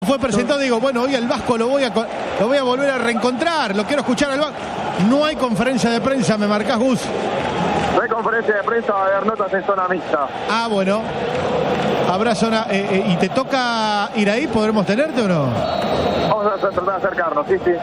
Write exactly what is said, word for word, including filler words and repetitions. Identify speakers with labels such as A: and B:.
A: fue presentado, digo, bueno, hoy al Vasco lo voy a lo voy a volver a reencontrar, lo quiero escuchar al Vasco. No hay conferencia de prensa, me marcás, Gus.
B: No hay conferencia de prensa, va a haber notas en zona mixta.
A: Ah, bueno. Habrá zona. Eh, eh, ¿Y te toca ir ahí? ¿Podremos tenerte o no?
B: Vamos a tratar de acercarnos, sí, sí.